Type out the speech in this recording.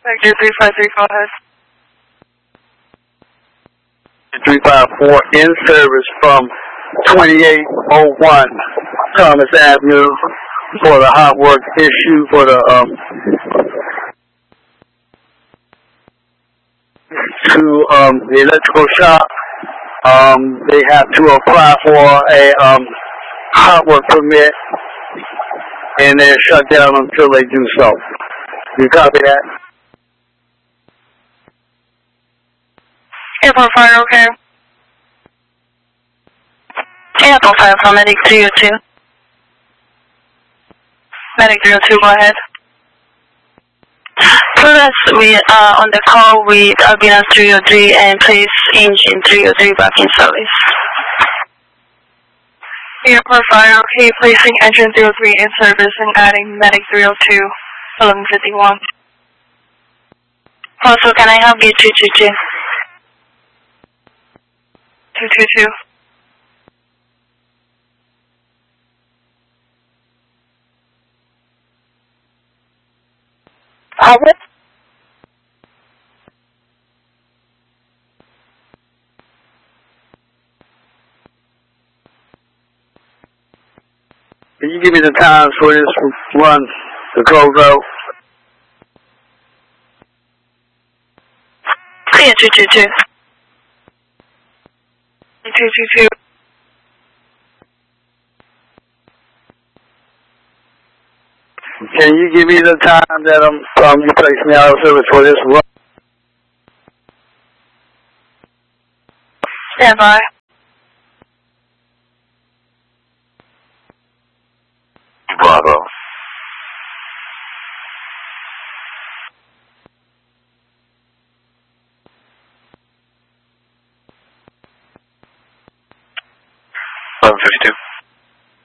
Vector 353, go ahead. 354 in service from 2801 Thomas Avenue for the hot work issue for the the electrical shop. They have to apply for a hot work permit, and they're shut down until they do so. You copy that? Airport fire, okay. Airport fire from Medic 302. Medic 302, go ahead. Progress, we are on the call with Albina 303 and place engine 303 back in service. Airport fire, okay, placing engine 303 in service and adding Medic 302, 1151. Also, can I help you 222? 222. What? Can you give me the times for this run, the code road? Yeah, 222. 222. Can you give me the time that you place me out of service for this run? Stand by. Bravo. $11.52.